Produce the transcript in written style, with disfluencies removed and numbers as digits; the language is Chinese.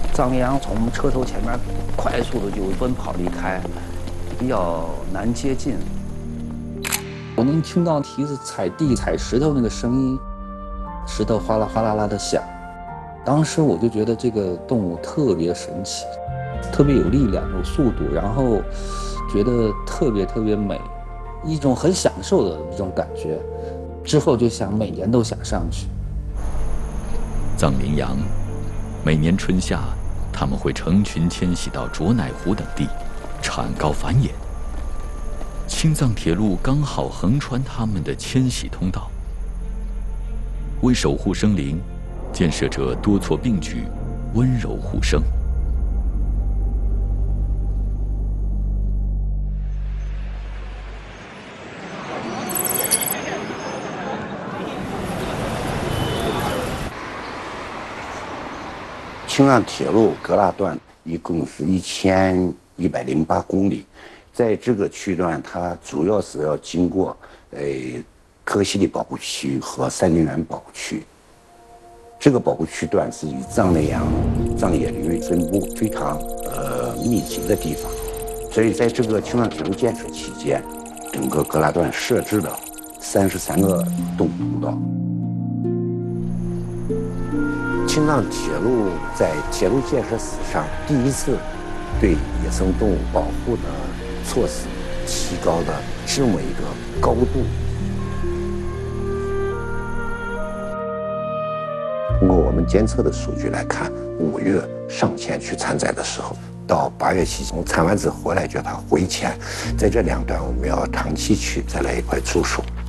藏羚羊从我们车头前面快速的就奔跑离开，比较难接近。我能听到蹄子踩地踩石头那个声音，石头哗啦哗啦啦的响。当时我就觉得这个动物特别神奇，特别有力量有速度，然后觉得特别美，一种很享受的一种感觉。之后就想每年都想上去。 藏羚羊每年春夏，它们会成群迁徙到卓乃湖等地，产高繁衍。青藏铁路刚好横穿它们的迁徙通道。为守护生灵，建设者多措并举，温柔护生。 青藏铁路格拉段一共是1108公里，在这个区段，它主要是要经过可可西里保护区和山林园保护区。这个保护区段是以藏羚羊、藏野驴分布非常密集的地方，所以在这个青藏铁路建设期间，整个格拉段设置了33个动物步道。青藏铁路在铁路建设史上第一次对野生动物保护的措施提高了这么一个高度。通过我们监测的数据来看，5月上前去参载的时候，到8月期间，参完之后回来叫它回迁，在这2段我们要长期去再来一块住宿。